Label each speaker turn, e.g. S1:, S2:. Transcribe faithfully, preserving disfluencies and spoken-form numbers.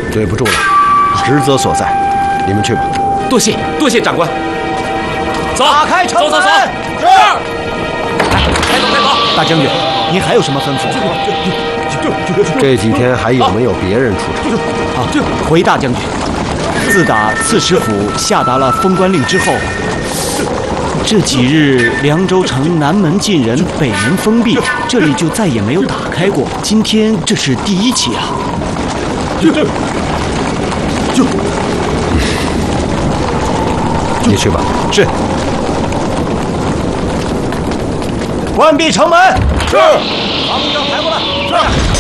S1: 对不住了，职责所在，你们去吧。
S2: 多谢多谢长官。走，
S3: 打开城门。
S2: 走走走。是。来，开走开走。
S3: 大将军，您还有什么吩咐？
S1: 这几天还有没有别人出场？
S3: 啊，回大将军。自打刺史府下达了封官令之后，这几日凉州城南门禁人，北门封闭，这里就再也没有打开过。今天这是第一起啊！
S1: 就就，你去吧。
S3: 是。关闭城门。
S1: 是。
S3: 把木桩抬过来。是。